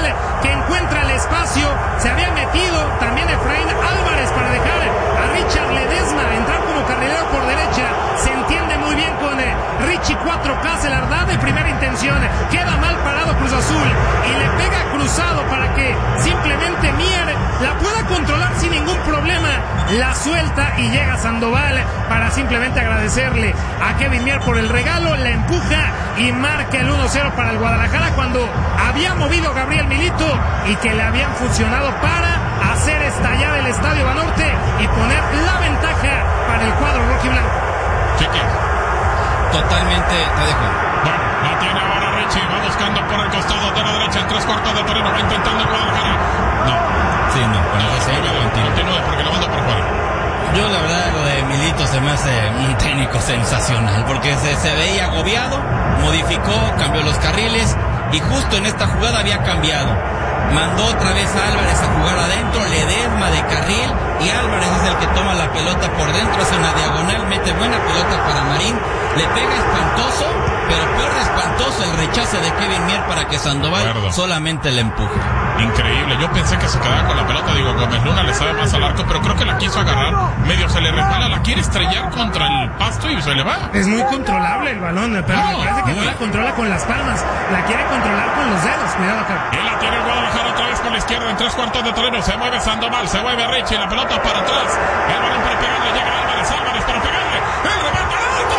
Sandoval, que encuentra el espacio. Se había metido también Efraín Álvarez para dejar a Richard Ledesma entrar como carrilero por derecha. Se entiende muy bien con Richie 4K, se la da de primera intención. Queda mal parado Cruz Azul y le pega cruzado para que simplemente Mier la pueda controlar sin ningún problema. La suelta y llega Sandoval para simplemente agradecerle a Kevin Mier por el regalo. La empuja y marca el 1-0 para el Guadalajara, cuando había movido Gabriel Milito y que le habían funcionado para hacer estallar el Estadio Banorte y poner la ventaja para el cuadro rojiblanco. Chiquis. Totalmente, te dejo. Bueno, la tiene ahora Richie, va buscando por el costado de la derecha en 3/4 de terreno, va intentando el Guadalajara. No. Sí, no, continúa porque lo mando por fuera. Yo la verdad lo de Milito se me hace un técnico sensacional, porque se veía agobiado, modificó, cambió los carriles y justo en esta jugada había cambiado. Mandó otra vez a Álvarez a jugar adentro, Ledesma de carril y Álvarez es el que toma la pelota por dentro, hace una diagonal, mete buena pelota para Marín, le pega espantoso, pero peor de espantoso el rechace de Kevin Mier para que Sandoval solamente le empuje. Increíble, yo pensé que se quedaba con la pelota, digo, Gómez Luna le sabe más al arco, pero creo que la quiso agarrar, medio se le resbala, la quiere estrellar contra el pasto y se le va. Es muy controlable el balón, pero me parece que no la controla con las palmas, la quiere controlar con los dedos, cuidado acá. Y la tiene el Guadalajara otra vez por la izquierda en 3/4 de terreno, se mueve Sandoval, se mueve Richie, la pelota para atrás, el balón para pegarle, llega Álvarez para pegarle, el remate alto,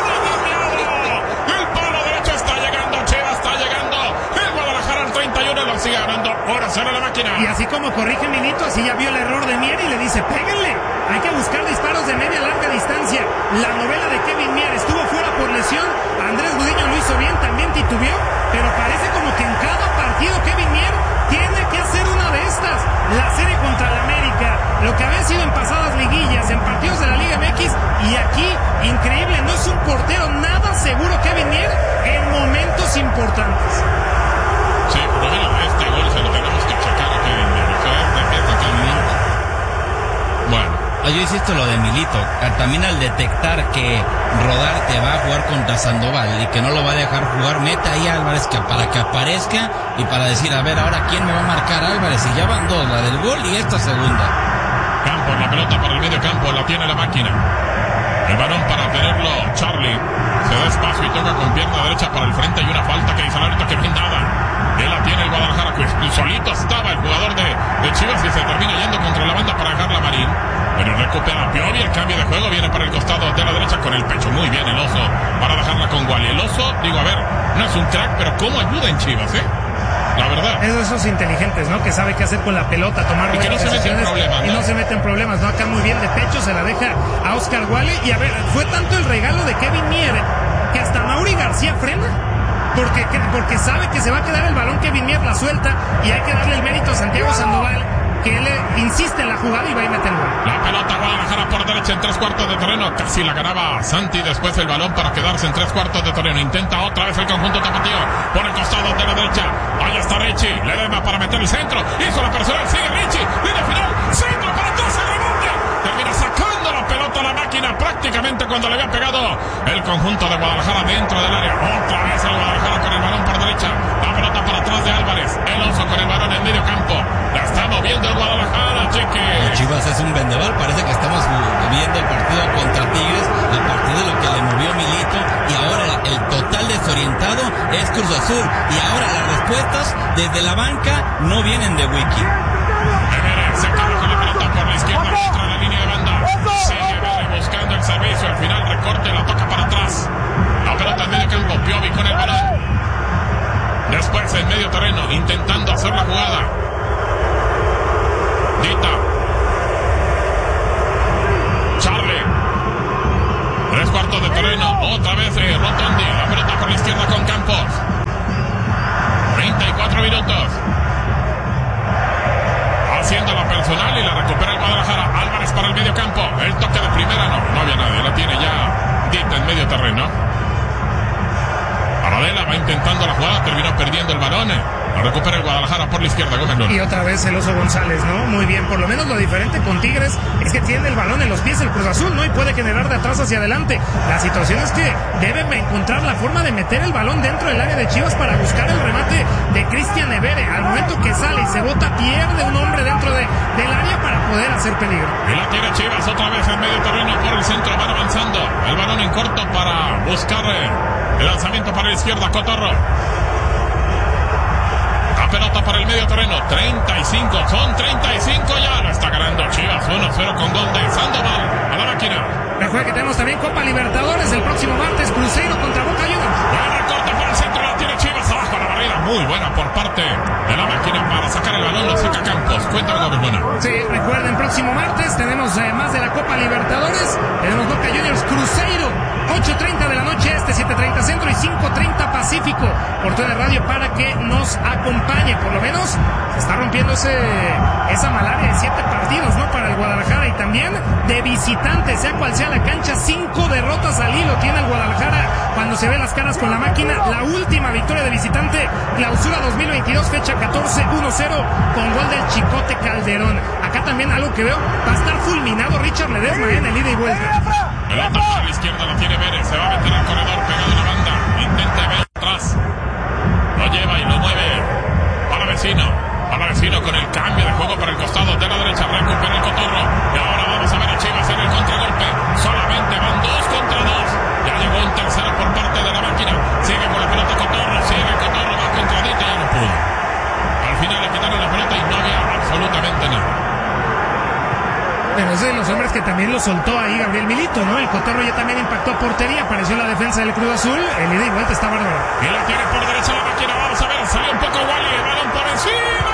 el palo derecho está llegando, Chivas está llegando, el Guadalajara al 31 lo sigue ganando, 1-0 la máquina. Y así como corrige Milito, así ya vio el error de Mier y le dice, péguenle, hay que buscar disparos de media larga distancia. La novela de Kevin Mier estuvo fuera por lesión, Andrés Gudiño lo hizo bien, también titubeó, pero parece como que en cada partido Kevin Mier tiene que hacer una de estas. La serie contra el América, lo que había sido en pasadas liguillas, en partidos de la Liga MX, y aquí, increíble, no es un portero nada seguro Kevin Mier en momentos importantes. Sí, pero mira, este gol se lo tenemos que checar a Kevin Mier, totalmente. Bueno. Yo insisto lo de Milito, también al detectar que Rodarte va a jugar contra Sandoval y que no lo va a dejar jugar, mete ahí a Álvarez para que aparezca y para decir, a ver, ahora quién me va a marcar Álvarez, y ya van dos, la del gol y esta segunda. Campos, la pelota para el medio campo, la tiene la máquina. El balón para tenerlo Charlie, se da espacio y toca con pierna derecha para el frente, y una falta que dice el árbitro que bien dada. Él la tiene el Guadalajara, pues solito estaba el jugador de Chivas y se termina yendo contra la banda para dejarla Marín. Pero recupera Piovi, el cambio de juego viene para el costado de la derecha con el pecho. Muy bien el Oso para dejarla con Wally. El Oso, digo, a ver, no es un crack, pero cómo ayuda en Chivas, la verdad. Esos inteligentes, ¿no? Que sabe qué hacer con la pelota, tomar y que no se mete en problemas, y no se mete en problemas, ¿no? Acá muy bien de pecho se la deja a Oscar Wally. Y a ver, fue tanto el regalo de Kevin Mier que hasta Mauri García frena. Porque sabe que se va a quedar el balón, Kevin Mier la suelta y hay que darle el mérito a Santiago Sandoval, que él insiste en la jugada y va a meter el gol. La pelota Guadalajara por derecha en 3/4 de terreno, casi la ganaba Santi, después el balón para quedarse en 3/4 de terreno, intenta otra vez el conjunto tapatío por el costado de la derecha, ahí está Richie, Ledesma para meter el centro, hizo la personal, sigue Richie, línea final, centro para atrás, el rebote, termina sacando la pelota a la máquina prácticamente cuando le había pegado el conjunto de Guadalajara dentro del área, otra vez el Guadalajara con el balón por derecha, la pelota para atrás de Álvarez, el Oso con el balón en medio campo, la está moviendo el Guadalajara, cheque. Chivas es un vendaval, parece que estamos viendo el partido contra Tigres a partir de lo que le movió Milito, y ahora el total desorientado es Cruz Azul, y ahora las respuestas desde la banca no vienen de Wiki. Se acaba con la pelota por la izquierda contra la línea de banda, sigue Vélez buscando el servicio, al final recorte, la toca para atrás, la pelota en medio campo, Piovi con el balón, después en medio terreno intentando hacer la jugada, Dita, Charlie, 3/4 de terreno, otra vez Rotondi, la pelota por la izquierda con Campos, 34 minutos, haciendo la personal y la recupera el Guadalajara, Álvarez para el medio campo, el toque de primera no había nadie, la tiene ya Dita en medio terreno, Paradela va intentando la jugada, terminó perdiendo el balón, Lo recupera el Guadalajara por la izquierda, Gómez Luna. Y otra vez el Oso González, ¿no? Muy bien, por lo menos lo diferente con Tigres es que tiene el balón en los pies el Cruz Azul, ¿no? Y puede generar de atrás hacia adelante. La situación es que debe encontrar la forma de meter el balón dentro del área de Chivas para buscar el remate de Cristian Evere. Al momento que sale y se bota, pierde un hombre dentro del área para poder hacer peligro. Y la tiene Chivas otra vez en medio terreno por el centro, van avanzando. El balón en corto para buscar el lanzamiento para la izquierda, Cotorro. La pelota para el medio terreno, 35, son 35 ya. Lo está ganando Chivas, 1-0 con gol de Sandoval a la máquina. Recuerda que tenemos también Copa Libertadores el próximo martes, Cruzeiro contra Boca Juniors. Buen recorte para el centro, la tiene Chivas abajo a la barrera. Muy buena por parte de la máquina para sacar el balón, lo saca Campos. Cuéntame, Gómez Luna. Sí, recuerden, próximo martes tenemos más de la Copa Libertadores. Tenemos Boca Juniors Cruzeiro, 8:30 de la noche 7:30 centro y 5:30 Pacífico. Por toda la radio para que nos acompañe. Por lo menos se está rompiendo esa malaria de 7 partidos, ¿no? Para el Guadalajara y también de visitante, sea cual sea la cancha, 5 derrotas al hilo tiene el Guadalajara cuando se ve las caras con la máquina. La última victoria de visitante, clausura 2022, fecha 14, 1-0 con gol del Chicote Calderón. Acá también algo que veo, va a estar fulminado Richard Ledesma en el ida y vuelta. Pelota para la izquierda, la tiene Vélez, se va a meter al corredor pegado en la banda, intenta ver atrás, lo lleva y lo mueve para vecino con el cambio de juego para el costado de la derecha, recupera el Cotorro y ahora vamos a ver a Chivas en el contragolpe, solamente van 2 contra 2, ya llegó un tercero por parte de la máquina, sigue con la pelota Cotorro, va contradito y ya no pudo, al final le quitaron la pelota y no había absolutamente nada. Pero es de los hombres que también lo soltó ahí Gabriel Milito, ¿no? El Cotorro ya también impactó a portería, apareció la defensa del Cruz Azul, el ida y vuelta está bárbaro. Y la tiene por derecha la máquina, vamos a ver, salió un poco Wally, el balón por encima.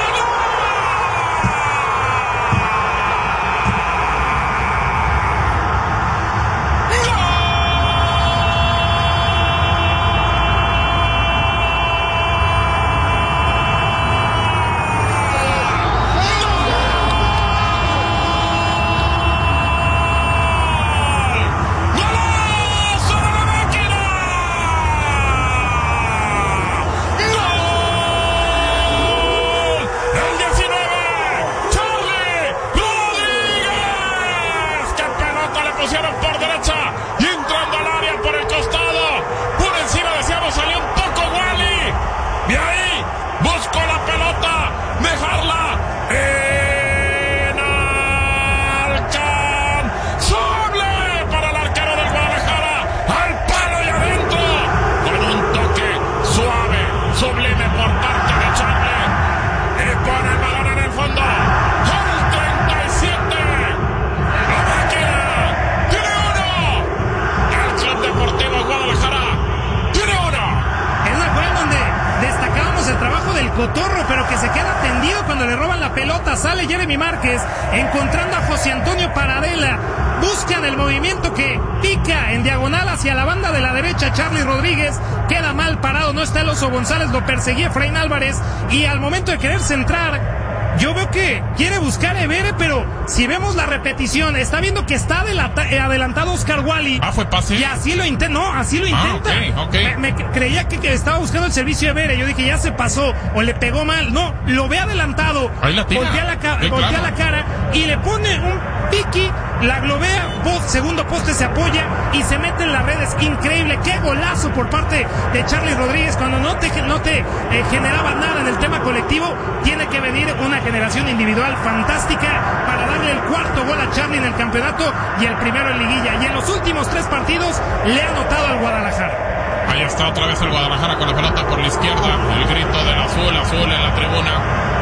Cotorro, pero que se queda tendido cuando le roban la pelota. Sale Jeremy Márquez encontrando a José Antonio Paradela. Buscan el movimiento que pica en diagonal hacia la banda de la derecha. Charly Rodríguez queda mal parado, no está el Oso González, lo perseguía Efraín Álvarez y al momento de querer centrar, yo veo que quiere buscar a Evere, pero si vemos la repetición, está viendo que está adelantado Oscar Wally. ¿Fue pase? Y así lo intenta, no, así lo intenta. Okay. Me creía que estaba buscando el servicio de Evere. Yo dije, ya se pasó, o le pegó mal. No, lo ve adelantado. Ahí la tira. Voltea la cara y le pone un piqui, la globea, segundo poste, se apoya y se mete en las redes. Increíble, qué golazo por parte de Charly Rodríguez. Cuando no te generaba nada en el tema colectivo, tiene que venir una generación individual fantástica para darle el cuarto gol a Charly en el campeonato y el primero en liguilla. Y en los últimos 3 partidos le ha anotado al Guadalajara. Ahí está otra vez el Guadalajara con la pelota por la izquierda. El grito del azul en la tribuna.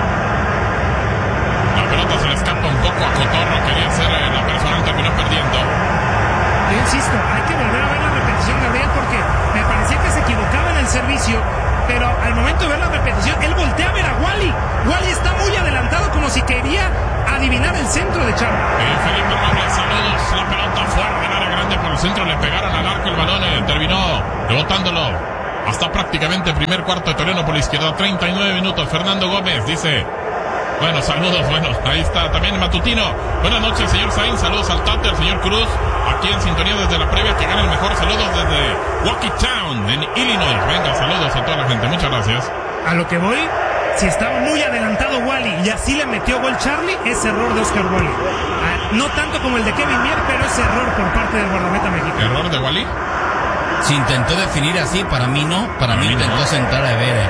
La pelota se le escapa un poco a Cotorro. Quería hacer la personal, terminó perdiendo. Yo insisto, hay que volver a ver la repetición, Gabriel, porque me parecía que se equivocaba en el servicio, pero al momento de ver la repetición, él voltea a ver a Wally. Wally está muy adelantado, como si quería adivinar el centro de Charly. Felipe Robles, saludos. La pelota fuera del área grande por el centro, le pegaron al arco el balón, terminó rebotándolo hasta prácticamente primer cuarto de terreno por la izquierda. 39 minutos. Fernando Gómez dice: bueno, saludos, ahí está también Matutino. Buenas noches, señor Sainz, saludos al Tate, al señor Cruz, aquí en sintonía desde la previa, que gane el mejor. Saludos desde Waukee Town, en Illinois. Venga, saludos a toda la gente, muchas gracias. A lo que voy, si estaba muy adelantado Wally y así le metió gol Charlie, es error de Oscar Wally. No tanto como el de Kevin Mier, pero es error por parte del guardameta mexicano. ¿Error de Wally? Si intentó definir así, para mí no. Para mí intentó sentar a Evere.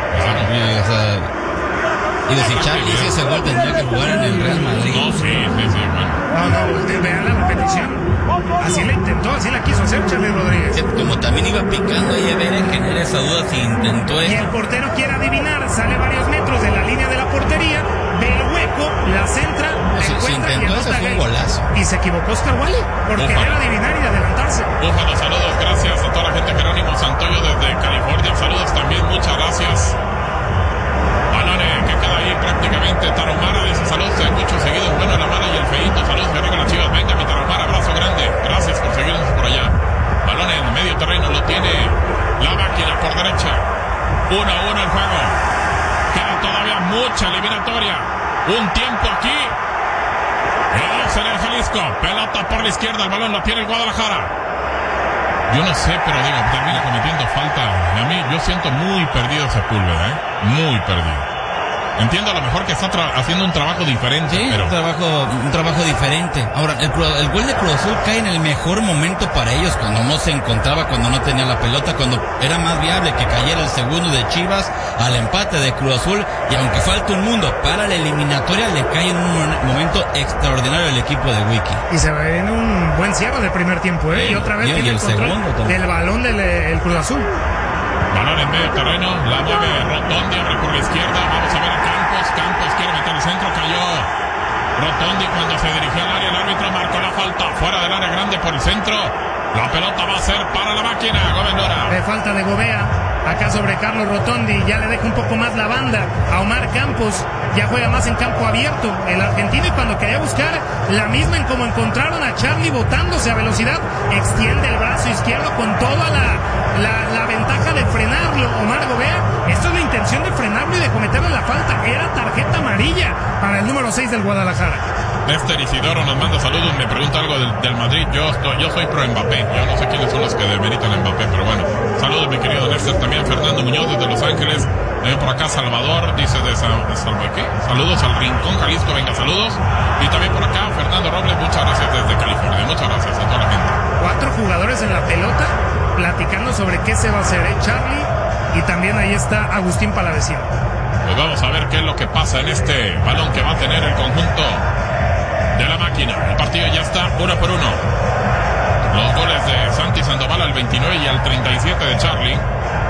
Digo, si Charlie hizo ese gol, tendría que jugar en el Real Madrid. No, sí, bueno. No, vean la repetición. Así la intentó, así la quiso hacer Charlie Rodríguez. Como también iba picando ahí Evere, genera esa duda si intentó eso. Y el portero quiere adivinar, sale varios metros de la línea de la portería, ve el hueco, la centra, si encuentra intentó, y ese fue un golazo. Y se equivocó Oscar Wally por querer adivinar y adelantarse. Búfalo, saludos, gracias a toda la gente. Jerónimo Santoyo desde California, saludos también, muchas gracias. Balone, que queda ahí prácticamente. Tarahumara dice saludos, hay muchos seguidos. Bueno, la mala y el feíto, saludos, que arriba las Chivas. Venga, mi Tarahumara, abrazo grande. Gracias por seguirnos por allá. Balón en medio terreno, lo tiene la máquina por derecha. 1-1 el juego. Queda todavía mucha eliminatoria. Un tiempo aquí. En el Jalisco. Pelota por la izquierda, el balón lo tiene el Guadalajara. Yo no sé, pero digo, termina cometiendo falta. A mí, yo siento muy perdido Sepúlveda, muy perdido. Entiendo a lo mejor que está haciendo un trabajo diferente, sí, pero... un trabajo diferente. Ahora, el gol de Cruz Azul cae en el mejor momento para ellos, cuando no se encontraba, cuando no tenía la pelota, cuando era más viable que cayera el segundo de Chivas al empate de Cruz Azul, y aunque falta un mundo para la eliminatoria, le cae en un momento extraordinario el equipo de Wiki. Y se ve en un buen cierre del primer tiempo, y otra vez tiene el control del balón del Cruz Azul. Balón en medio terreno, la mueve Rotondi, abre por la izquierda, vamos a ver a Campos quiere meter el centro, cayó Rotondi cuando se dirigió al área, el árbitro marcó la falta, fuera del área grande por el centro, la pelota va a ser para la máquina, Gómez Lora. De falta de Gobea, acá sobre Carlos Rotondi, ya le deja un poco más la banda a Omar Campos, ya juega más en campo abierto el argentino, y cuando quería buscar la misma en como encontraron a Charlie botándose a velocidad, extiende el brazo izquierdo con toda la ventaja de frenarlo Omar Gobea. Esto es la intención de frenarlo y de cometerle la falta. Era tarjeta amarilla para el número 6 del Guadalajara. Néstor Isidoro nos manda saludos, me pregunta algo del Madrid. Yo soy pro Mbappé, yo no sé quiénes son los que demeritan a Mbappé, pero bueno, saludos mi querido Néstor. También Fernando Muñoz desde Los Ángeles, por acá Salvador, dice de ¿qué? Saludos al Rincón Jalisco, venga, saludos. Y también por acá Fernando Robles, muchas gracias desde California, muchas gracias a toda la gente. 4 jugadores en la pelota platicando sobre qué se va a hacer, Charlie, y también ahí está Agustín Palavecino. Pues vamos a ver qué es lo que pasa en este balón que va a tener el conjunto de la máquina. El partido ya está 1-1. Los goles de Santi Sandoval al 29 y al 37 de Charlie.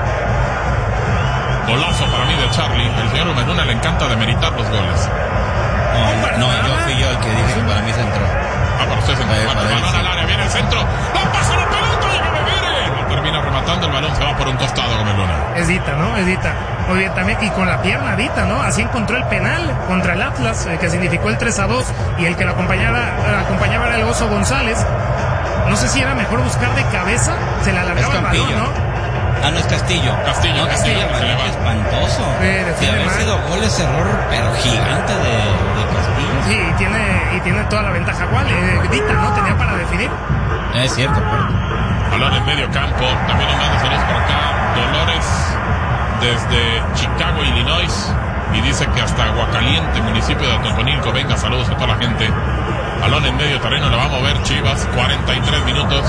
Golazo para mí de Charlie. El señor Meduna le encanta demeritar los goles. No, yo fui yo el que dije que para mí se entró. Para usted se entró. Balón al área, viene el centro. ¡Va, pasa la pelota! ¡Ya me viene! Lo termina rematando, el balón se va por un costado, Gómez Luna. Es Dita, ¿no? Es Dita. Muy bien, también, y con la pierna Dita, ¿no? Así encontró el penal contra el Atlas, que significó el 3-2, y el que lo acompañaba era el Oso González. No sé si era mejor buscar de cabeza, se le alargaba el balón, ¿no? Ah, no, es Castillo. Castillo, espantoso. De haber sido gol ese error, pero gigante de Castillo. Sí, y tiene toda la ventaja igual. Dita, ¿no? Tenía para definir. Es cierto. Balón en medio campo, también nos manda saludos por acá. Dolores desde Chicago, Illinois, y dice que hasta Aguacaliente, municipio de Totonilco. Venga, saludos a toda la gente. Balón en medio terreno, le va a mover Chivas, 43 minutos.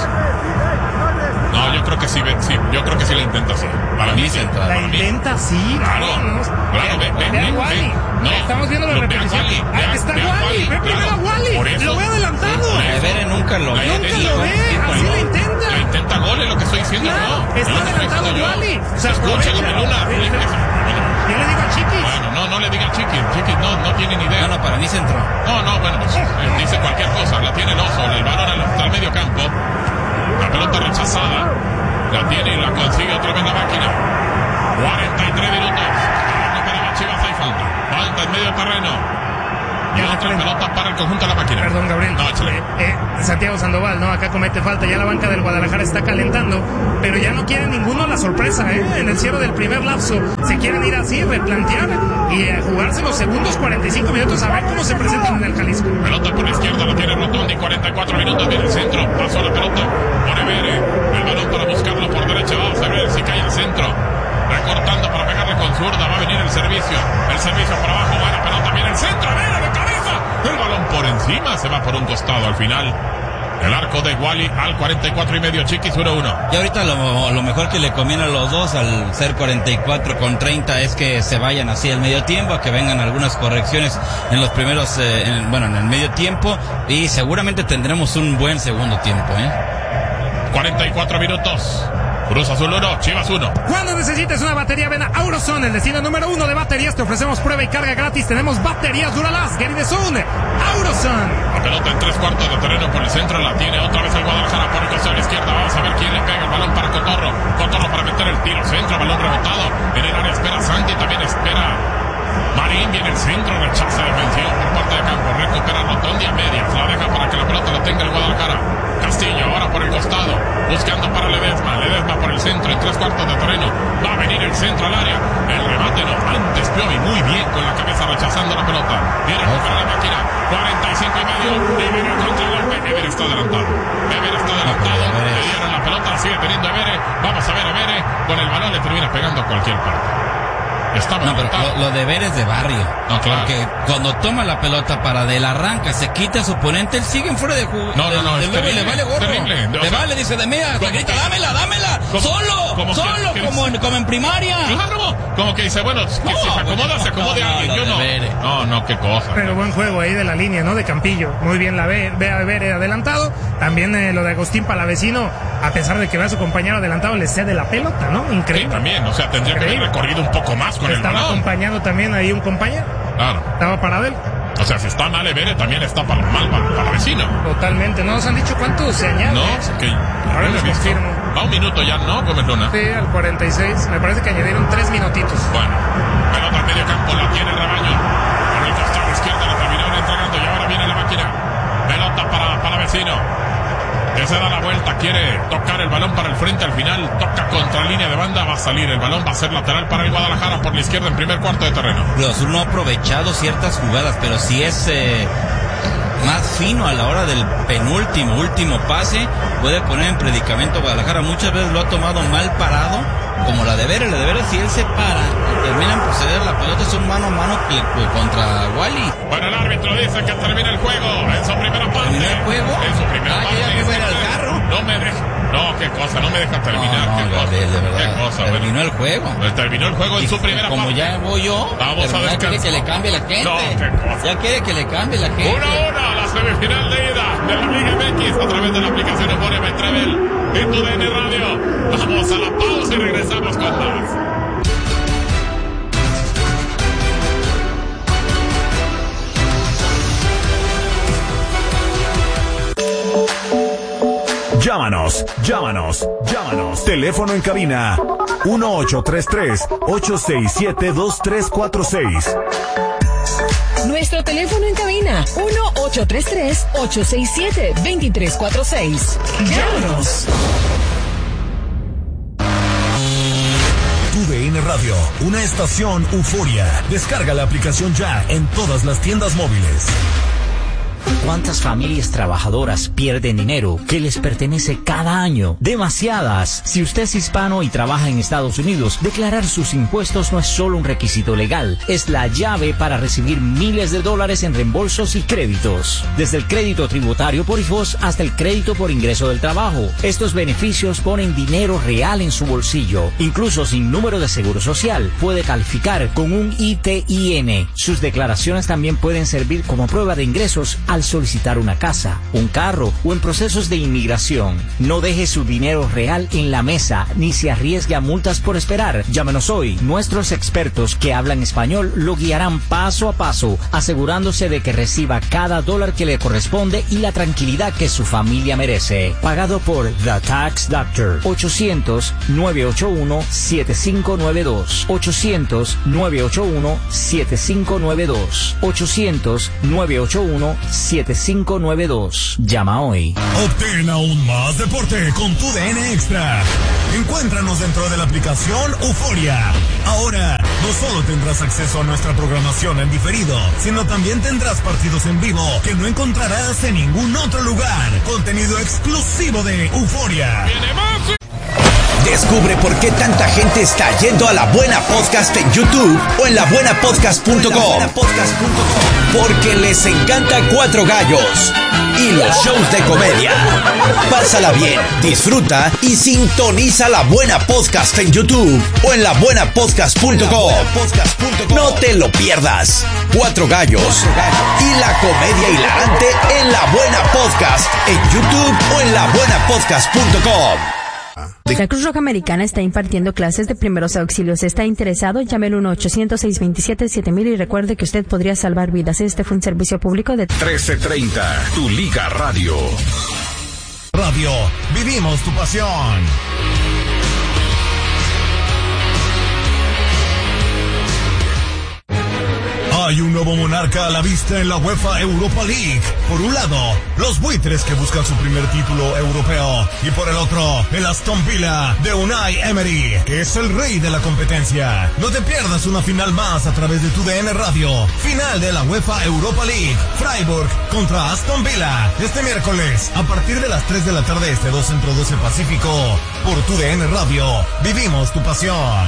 No, yo creo que sí, yo creo que sí la intenta así. Para mí sí. La intenta sí. Claro, ven. No, estamos viendo la repetición. Ahí está Wally, ve primero a Wally. Lo ve adelantado. Evere nunca lo ve. Nunca lo ve, así la intenta. La intenta gol, es lo que estoy diciendo yo. Está adelantado Wally. O sea, escucha, Luna. Yo le digo a Chiquis. Bueno, no le diga a Chiquis no tiene ni idea. No, para mí se entró. No, bueno, pues dice cualquier cosa. La tiene el Oso, el balón al medio campo. La pelota rechazada. La tiene y la consigue otra vez la máquina. 43 minutos. Para Chivas hay falta. Falta en medio terreno. Y otra pelota para el conjunto de la máquina. Perdón, Gabriel. No, Santiago Sandoval, ¿no? Acá comete falta. Ya la banca del Guadalajara está calentando. Pero ya no quiere ninguno la sorpresa, en el cierre del primer lapso. Se quieren ir así, replantear y jugarse los segundos 45 minutos a ver cómo se presentan en el Jalisco. Pelota por la izquierda, la tiene Rotondi. 44 minutos, viene el centro. Pasó la pelota por Evere. El balón para buscarlo por derecha. Vamos a ver si cae al centro. recortando para pegarle con zurda, va a venir el servicio para abajo, buena pelota, viene el centro, Vere de cabeza, el balón por encima, se va por un costado al final. El arco de Wally al 44 y medio, Chiquis 1-1. Y ahorita lo mejor que le conviene a los dos al ser 44-30 es que se vayan así al medio tiempo, a que vengan algunas correcciones en los primeros, en el medio tiempo, y seguramente tendremos un buen segundo tiempo, 44 minutos. Cruz Azul 1, Chivas 1. Cuando necesites una batería, ven a Auroson, el destino número 1 de baterías. Te ofrecemos prueba y carga gratis. Tenemos baterías Duralast, Gary de Zone, Auroson. La pelota en 3/4 de terreno por el centro, la tiene otra vez el Guadalajara por el costado de la izquierda. Vamos a ver quién le pega el balón para Cotorro. Cotorro para meter el tiro, centro, balón rebotado. En el área espera Santi, también espera Marín, viene el centro, rechaza defensivo por parte de campo. Recupera Rotondi a medias, la deja para que la pelota la tenga el Guadalajara. Castillo ahora por el costado, buscando para Ledesma por el centro, en 3/4 de terreno, va a venir el centro al área, el remate no, antes Piovi muy bien con la cabeza rechazando la pelota, viene a recuperar la máquina, 45 y medio, Ever contra el golpe, Ever está adelantado, le dieron la pelota, la sigue teniendo Ever, vamos a ver a Ever, con el balón le termina pegando a cualquier parte. No, pero lo de ver es de barrio. No, claro. Porque cuando toma la pelota para del arranca, se quita a su oponente, él sigue fuera de juego. No, es terrible, le vale gorro. Terrible. Le vale, dice de mía, hasta grita, dámela. Solo, como en primaria. Claro, como que dice, bueno, que se acomode alguien. Yo no, qué cosa. Pero buen juego ahí de la línea, ¿no? De Campillo. Muy bien, ve a ver adelantado. También lo de Agustín Palavecino, a pesar de que ve a su compañero adelantado, le cede la pelota, ¿no? Increíble. Sí, también, o sea, tendría que haber recorrido un poco más con el balón. Estaba acompañando también ahí un compañero. Claro. Estaba parado él. O sea, si está mal Evere, también está mal para vecino. Totalmente. ¿No nos han dicho cuánto se añade? No, que ahora les confirmo. Va un minuto ya, ¿no, Gómez Luna? Sí, al 46. Me parece que añadieron 3 minutitos. Bueno, pelota al medio campo, la tiene Rebaño. Por el costado izquierdo la terminaron entregando y ahora viene la máquina. Pelota para vecino. Que se da la vuelta, quiere tocar el balón para el frente, al final toca contra línea de banda, va a salir el balón, va a ser lateral para el Guadalajara por la izquierda en primer cuarto de terreno. Cruz Azul no ha aprovechado ciertas jugadas, pero sí es más fino a la hora del último pase, puede poner en predicamento a Guadalajara. Muchas veces lo ha tomado mal parado, como la de Vélez. Si él se para y terminan por ceder la pelota, es un mano a mano contra Wally. Bueno, el árbitro dice que termina el juego en su primera parte. ¿Terminó el juego? En su primera parte. Ya me voy al carro. No me deja. No, qué cosa, no me deja terminar. Qué cosa, qué cosa. Terminó el juego. Pues terminó el juego en su primera parte. Como ya voy yo, vamos a descansar. Ya quiere que le cambie la gente. No, qué cosa. Ya quiere que le cambie la gente. 1-1, la semifinal de ida de la Liga MX a través de la aplicación Euforia Betrebel en tu DN Radio. Vamos a la pausa y regresamos con más. Llámanos. Teléfono en cabina 1833-867-2346. Nuestro teléfono en cabina 1833-867-2346. Llámanos. Tu DN Radio, una estación Euforia. Descarga la aplicación ya en todas las tiendas móviles. ¿Cuántas familias trabajadoras pierden dinero que les pertenece cada año? Demasiadas. Si usted es hispano y trabaja en Estados Unidos, declarar sus impuestos no es solo un requisito legal, es la llave para recibir miles de dólares en reembolsos y créditos. Desde el crédito tributario por IFOS hasta el crédito por ingreso del trabajo. Estos beneficios ponen dinero real en su bolsillo. Incluso sin número de seguro social, puede calificar con un ITIN. Sus declaraciones también pueden servir como prueba de ingresos al solicitar una casa, un carro o en procesos de inmigración. No deje su dinero real en la mesa ni se arriesgue a multas por esperar. Llámenos hoy. Nuestros expertos que hablan español lo guiarán paso a paso, asegurándose de que reciba cada dólar que le corresponde y la tranquilidad que su familia merece. Pagado por The Tax Doctor. 800-981-7592. 800-981-7592. 800-981-7592. Llama hoy. Obtén aún más deporte con tu DN Extra. Encuéntranos dentro de la aplicación Euforia. Ahora, no solo tendrás acceso a nuestra programación en diferido, sino también tendrás partidos en vivo que no encontrarás en ningún otro lugar. Contenido exclusivo de Euforia. Descubre por qué tanta gente está yendo a La Buena Podcast en YouTube o en labuenapodcast.com. Porque les encanta Cuatro Gallos y los shows de comedia. Pásala bien, disfruta y sintoniza La Buena Podcast en YouTube o en labuenapodcast.com. No te lo pierdas. Cuatro Gallos y la comedia hilarante en La Buena Podcast en YouTube o en labuenapodcast.com. La Cruz Roja Americana está impartiendo clases de primeros auxilios. ¿Está interesado? Llame al 1-800-627-7000 y recuerde que usted podría salvar vidas. Este fue un servicio público de 1330, Tu Liga Radio. Radio, vivimos tu pasión. Hay un nuevo monarca a la vista en la UEFA Europa League. Por un lado, los buitres que buscan su primer título europeo. Y por el otro, el Aston Villa de Unai Emery, que es el rey de la competencia. No te pierdas una final más a través de TUDN Radio. Final de la UEFA Europa League. Freiburg contra Aston Villa. Este miércoles, a partir de las 3 de la tarde, 2 Centro 12 Pacífico. Por TUDN Radio. Vivimos tu pasión.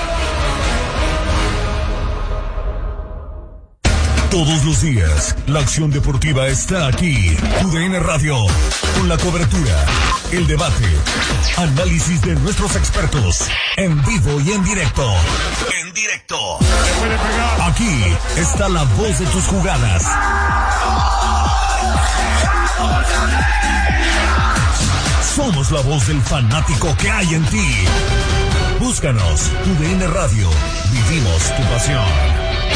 Todos los días, la acción deportiva está aquí. TUDN Radio, con la cobertura, el debate, análisis de nuestros expertos, en vivo y en directo. En directo. Aquí está la voz de tus jugadas. Somos la voz del fanático que hay en ti. Búscanos, TUDN Radio, vivimos tu pasión.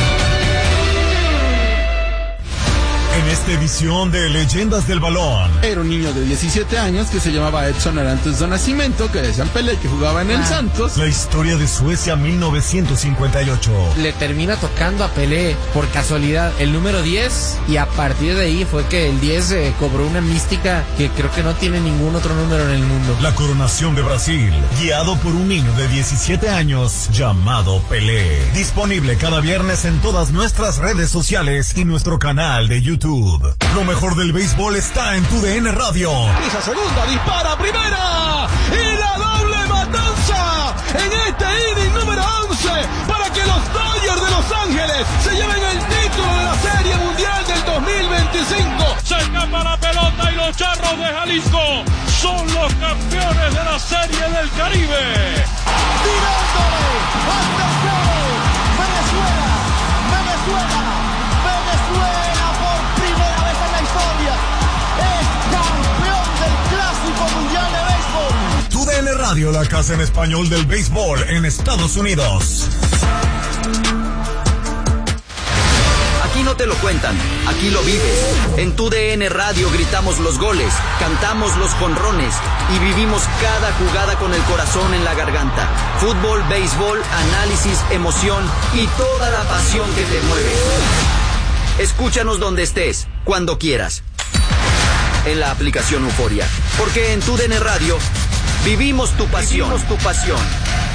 En esta edición de Leyendas del Balón. Era un niño de 17 años que se llamaba Edson Arantes do Nascimento, que decían Pelé, que jugaba en el Santos. La historia de Suecia 1958. Le termina tocando a Pelé, por casualidad, el número 10, y a partir de ahí fue que el 10 cobró una mística que creo que no tiene ningún otro número en el mundo. La coronación de Brasil, guiado por un niño de 17 años llamado Pelé. Disponible cada viernes en todas nuestras redes sociales y nuestro canal de YouTube. Lo mejor del béisbol está en TUDN Radio. Esa segunda, dispara primera y la doble matanza en este inning número 11 para que los Dodgers de Los Ángeles se lleven el título de la Serie Mundial del 2025. Se escapa la pelota y los Charros de Jalisco son los campeones de la Serie del Caribe. Tirándole hasta el juego. Venezuela. Por primera vez en la historia es campeón del Clásico Mundial de Béisbol. TUDN Radio, la casa en español del béisbol en Estados Unidos. Aquí no te lo cuentan, aquí lo vives. En TUDN Radio gritamos los goles, cantamos los jonrones y vivimos cada jugada con el corazón en la garganta. Fútbol, béisbol, análisis, emoción y toda la pasión que te mueve. Escúchanos donde estés, cuando quieras. En la aplicación Euforia, porque en TUDN Radio vivimos tu pasión.